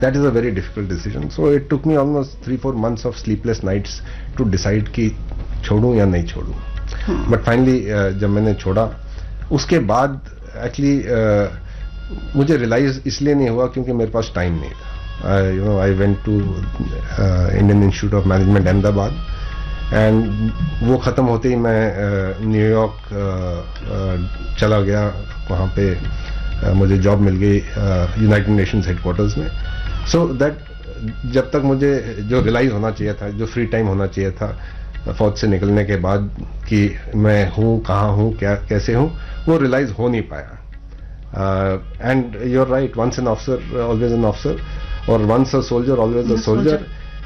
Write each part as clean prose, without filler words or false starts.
That is a very difficult decision. So it took me almost 3-4 months of sleepless nights to decide कि छोड़ूं या नहीं छोड़ूं. But finally जब मैंने छोड़ा, उसके बाद एक्चुअली मुझे रियलाइज इसलिए नहीं हुआ क्योंकि मेरे पास टाइम नहीं था. I went to Indian institute of management Ahmedabad, and वो ख़त्म होते ही मैं न्यूयॉर्क चला गया. वहाँ पे मुझे जॉब मिल गई यूनाइटेड नेशंस हेडक्वार्टर्स में. सो दैट जब तक मुझे जो रियलाइज होना चाहिए था, जो फ्री टाइम होना चाहिए था फौज से निकलने के बाद कि मैं हूँ, कहाँ हूँ, क्या कैसे हूँ, वो रियलाइज हो नहीं पाया. And you are right, once an officer always an officer, और once a soldier always a soldier.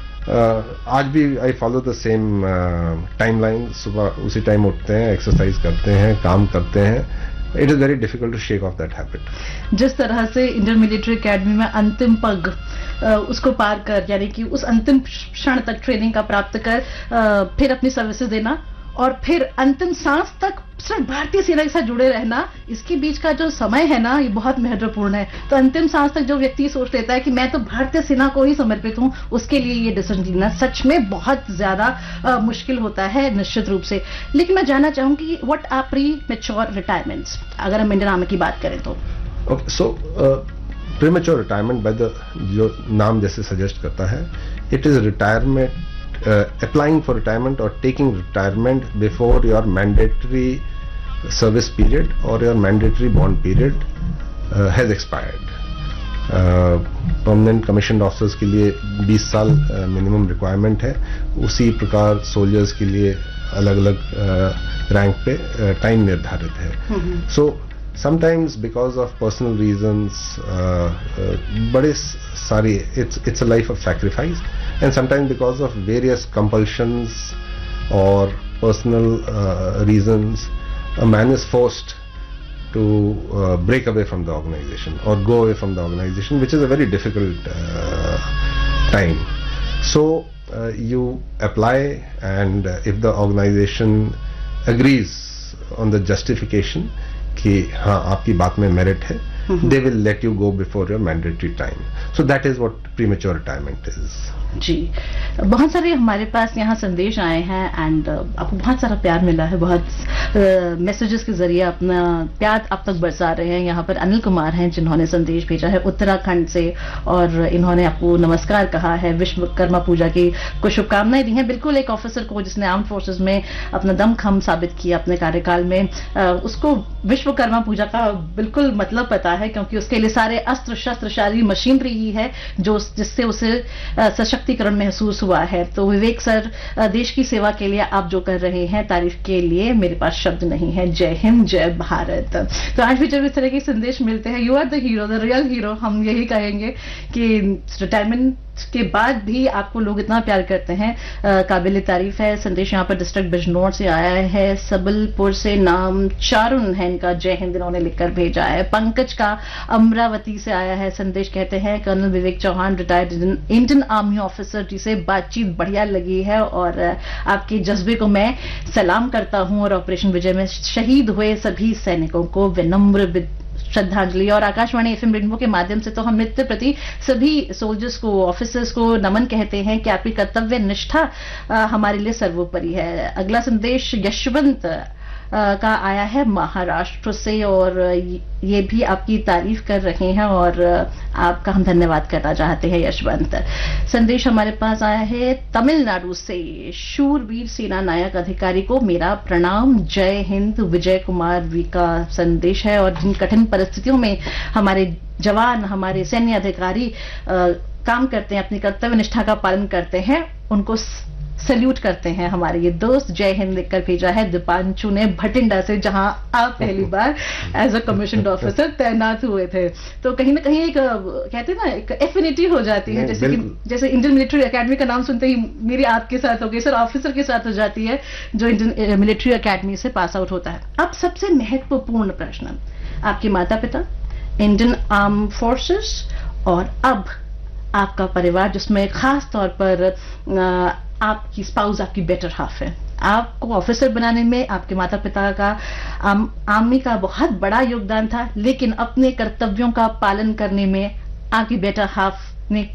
आज भी I follow the same time line. सुबह उसी टाइम उठते हैं, एक्सरसाइज करते हैं, काम करते हैं. It is very difficult to shake of that habit. जिस तरह से इंडियन मिलिट्री एकेडमी में अंतिम पग उसको पार कर, यानी कि उस अंतिम क्षण तक ट्रेनिंग का प्राप्त कर फिर अपनी सर्विसेज देना और फिर अंतिम सांस तक सिर्फ भारतीय सेना के साथ जुड़े रहना, इसके बीच का जो समय है ना, ये बहुत महत्वपूर्ण है. तो अंतिम सांस तक जो व्यक्ति सोच लेता है कि मैं तो भारतीय सेना को ही समर्पित हूं, उसके लिए ये डिसीजन लेना सच में बहुत ज्यादा मुश्किल होता है निश्चित रूप से. लेकिन मैं जानना चाहूंगी what are pre mature retirements, अगर हम इंडियन आर्मी की बात करें तो. Okay, so premature retirement by the जो नाम जैसे सजेस्ट करता है, it is retirement applying for retirement or taking retirement before your mandatory service period or your mandatory bond period has expired. Permanent commissioned officers के लिए 20 साल minimum requirement है. उसी प्रकार soldiers के लिए अलग अलग रैंक पे टाइम निर्धारित है. So sometimes because of personal reasons बड़े सारी it's a life of sacrifice, and sometimes because of various compulsions or personal reasons a man is forced to break away from the organization or go away from the organization, which is a very difficult time. So you apply, and if the organization agrees on the justification कि हाँ आपकी बात में merit है, they will let you go before your mandatory time. So that is what premature retirement is. जी, बहुत सारे हमारे पास यहाँ संदेश आए हैं एंड आपको बहुत सारा प्यार मिला है, बहुत मैसेजेस के जरिए अपना प्यार आप तक बरसा रहे हैं. यहाँ पर अनिल कुमार हैं जिन्होंने संदेश भेजा है उत्तराखंड से, और इन्होंने आपको नमस्कार कहा है, विश्वकर्मा पूजा की कुछ शुभकामनाएं दी हैं. बिल्कुल एक ऑफिसर को जिसने आर्म फोर्सेस में अपना दमखम साबित किया अपने कार्यकाल में, उसको विश्वकर्मा पूजा का बिल्कुल मतलब पता है, क्योंकि उसके लिए सारे अस्त्र शस्त्र सारी मशीनरी ही है जो जिससे उसे सशक्तिकरण महसूस हुआ है. तो विवेक सर, देश की सेवा के लिए आप जो कर रहे हैं, तारीफ के लिए मेरे पास शब्द नहीं है. जय हिंद, जय भारत. तो आज भी जब इस तरह के संदेश मिलते हैं, you are the hero, the real hero, हम यही कहेंगे कि रिटायरमेंट के बाद भी आपको लोग इतना प्यार करते हैं, काबिल तारीफ है. संदेश यहाँ पर डिस्ट्रिक्ट बिजनौर से आया है, सबलपुर से नाम चारुन है इनका, जय हिंद इन्होंने लिखकर भेजा है. पंकज का अमरावती से आया है संदेश, कहते हैं कर्नल विवेक Chauhan retired Indian army officer, जिसे बातचीत बढ़िया लगी है और आपके जज्बे को मैं सलाम करता हूं, और ऑपरेशन विजय में शहीद हुए सभी सैनिकों को विनम्र श्रद्धांजलि. और आकाशवाणी एफएम रेनबो के माध्यम से तो हम नित्य प्रति सभी सोल्जर्स को, ऑफिसर्स को नमन कहते हैं कि आपकी कर्तव्य निष्ठा हमारे लिए सर्वोपरि है. अगला संदेश यशवंत का आया है महाराष्ट्र से, और ये भी आपकी तारीफ कर रहे हैं और आपका हम धन्यवाद करना चाहते हैं यशवंत. संदेश हमारे पास आया है तमिलनाडु से, शूरवीर सेना नायक अधिकारी को मेरा प्रणाम, जय हिंद. विजय कुमार वी का संदेश है, और जिन कठिन परिस्थितियों में हमारे जवान, हमारे सैन्य अधिकारी काम करते हैं, अपनी कर्तव्य निष्ठा का पालन करते हैं, उनको सैल्यूट करते हैं हमारे ये दोस्त. जय हिंद लिखकर भेजा है दीपांशु ने भटिंडा से, जहां आप पहली बार एज अ कमीशन्ड ऑफिसर तैनात हुए थे. तो कहीं ना कहीं एक कहते हैं ना, एक एफिनिटी हो जाती है, जैसे इंडियन मिलिट्री एकेडमी का नाम सुनते ही मेरी आपके साथ हो गई सर, ऑफिसर के साथ हो जाती है जो इंडियन मिलिट्री एकेडमी से पास आउट होता है. अब सबसे महत्वपूर्ण प्रश्न, आपके माता पिता इंडियन आर्म फोर्सेस और अब आपका परिवार, जिसमें खास तौर पर आपकी स्पाउस, आपकी बेटर हाफ है. आपको ऑफिसर बनाने में आपके माता पिता का, आर्मी का बहुत बड़ा योगदान था, लेकिन अपने कर्तव्यों का पालन करने में आपकी बेटर हाफ ने